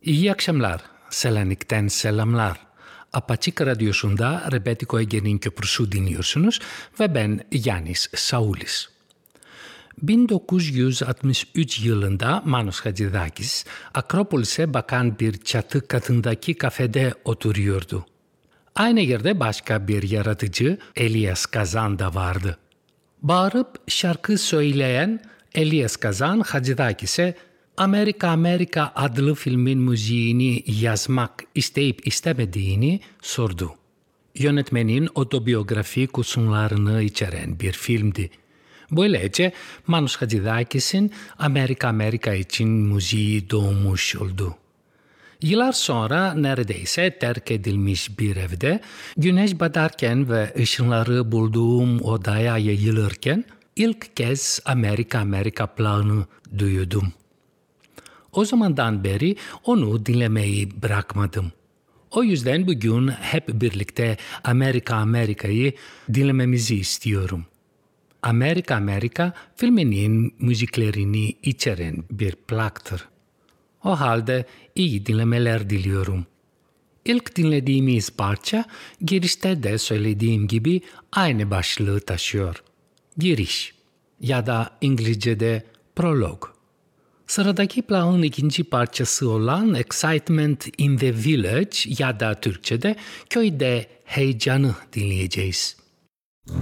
İyi akşamlar. Selanik'ten selamlar. Apaçık Radyosu'nda Rebetiko Ege'nin köprüsü dinliyorsunuz ve ben Yanis Saulis. 1963 yılında Manos Hadzidakis, Akropolis'e bakan bir çatı katındaki kafede oturuyordu. Aynı yerde başka bir yaratıcı Elias Kazan da vardı. Bağırıp şarkı söyleyen Elias Kazan Hadzidakis'e Amerika Amerika adlı filmin müziğini yazmak isteyip istemediğini sordu. Yönetmenin otobiyografi kusurlarını içeren bir filmdi. Böylece Manos Hadzidakis'in Amerika Amerika için müziği doğmuş oldu. Yıllar sonra neredeyse terk edilmiş bir evde güneş batarken ve ışınları bulduğum odaya yayılırken ilk kez Amerika Amerika plağını duydum. O zamandan beri onu dinlemeyi bırakmadım. O yüzden bugün hep birlikte Amerika Amerika'yı dinlememizi istiyorum. Amerika Amerika filminin müziklerini içeren bir plaktır. O halde iyi dinlemeler diliyorum. İlk dinlediğimiz parça girişte de söylediğim gibi aynı başlığı taşıyor. Giriş ya da İngilizce'de prolog. Sıradaki plağın ikinci parçası olan Excitement in the Village ya da Türkçe'de köyde heyecanı dinleyeceğiz.